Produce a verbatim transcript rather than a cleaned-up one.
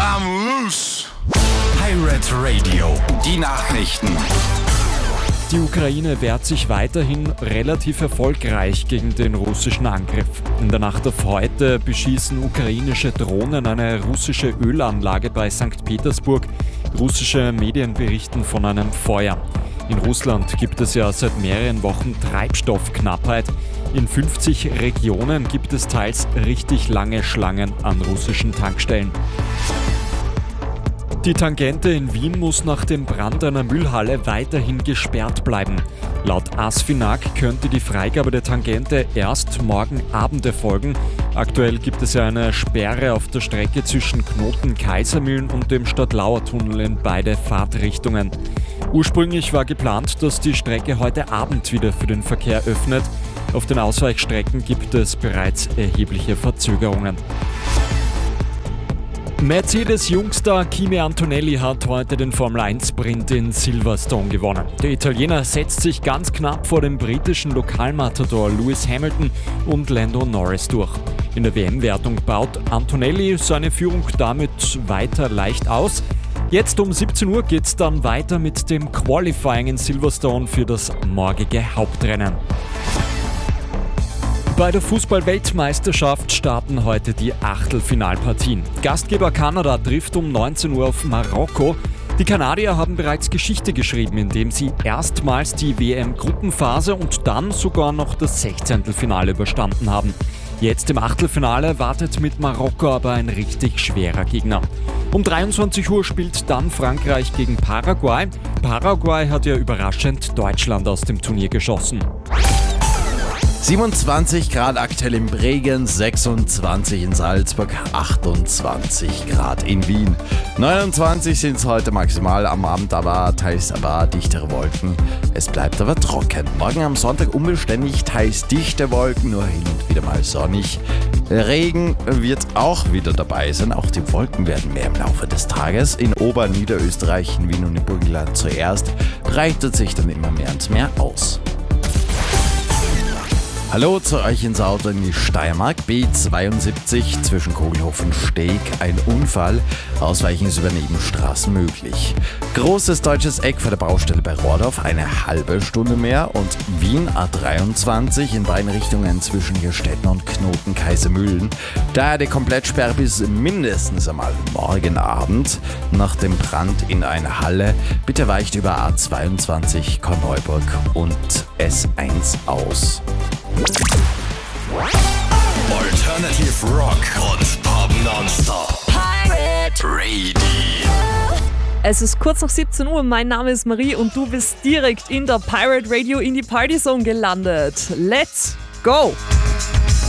I'm loose. Pirate Radio, die Nachrichten. Die Ukraine wehrt sich weiterhin relativ erfolgreich gegen den russischen Angriff. In der Nacht auf heute beschießen ukrainische Drohnen eine russische Ölanlage bei Sankt Petersburg. Russische Medien berichten von einem Feuer. In Russland gibt es ja seit mehreren Wochen Treibstoffknappheit. In fünfzig Regionen gibt es teils richtig lange Schlangen an russischen Tankstellen. Die Tangente in Wien muss nach dem Brand einer Müllhalle weiterhin gesperrt bleiben. Laut ASFINAG könnte die Freigabe der Tangente erst morgen Abend erfolgen. Aktuell gibt es ja eine Sperre auf der Strecke zwischen Knoten-Kaisermühlen und dem Stadtlauertunnel in beide Fahrtrichtungen. Ursprünglich war geplant, dass die Strecke heute Abend wieder für den Verkehr öffnet. Auf den Ausweichstrecken gibt es bereits erhebliche Verzögerungen. Mercedes-Jungstar Kimi Antonelli hat heute den Formel eins Sprint in Silverstone gewonnen. Der Italiener setzt sich ganz knapp vor dem britischen Lokalmatador Lewis Hamilton und Lando Norris durch. In der W M-Wertung baut Antonelli seine Führung damit weiter leicht aus. Jetzt um siebzehn Uhr geht es dann weiter mit dem Qualifying in Silverstone für das morgige Hauptrennen. Bei der Fußball-Weltmeisterschaft starten heute die Achtelfinalpartien. Gastgeber Kanada trifft um neunzehn Uhr auf Marokko. Die Kanadier haben bereits Geschichte geschrieben, indem sie erstmals die W M-Gruppenphase und dann sogar noch das Sechzehntelfinale überstanden haben. Jetzt im Achtelfinale wartet mit Marokko aber ein richtig schwerer Gegner. Um dreiundzwanzig Uhr spielt dann Frankreich gegen Paraguay. Paraguay hat ja überraschend Deutschland aus dem Turnier geschossen. siebenundzwanzig Grad aktuell in Bregenz, sechsundzwanzig in Salzburg, achtundzwanzig Grad in Wien. neunundzwanzig sind es heute maximal, am Abend aber teils aber dichtere Wolken. Es bleibt aber trocken. Morgen am Sonntag unbeständig, teils dichte Wolken, nur hin und wieder mal sonnig. Regen wird auch wieder dabei sein, auch die Wolken werden mehr im Laufe des Tages. In Oberniederösterreich, in Wien und im Burgenland zuerst, breitet sich dann immer mehr und mehr aus. Hallo zu euch ins Auto in die Steiermark, B zweiundsiebzig zwischen Kogelhof und Steg, ein Unfall, Ausweichen ist über Nebenstraßen möglich. Großes deutsches Eck vor der Baustelle bei Rohrdorf, eine halbe Stunde mehr und Wien A dreiundzwanzig in beiden Richtungen zwischen Gerstetten und Knoten-Kaisermühlen. Daher die Komplettsperre bis mindestens einmal morgen Abend nach dem Brand in einer Halle. Bitte weicht über A zweiundzwanzig Korneuburg und S eins aus. Alternative Rock und Pop Nonstop. Pirate Radio. Es ist kurz nach siebzehn Uhr, mein Name ist Marie und du bist direkt in der Pirate Radio in die Party Zone gelandet. Let's go!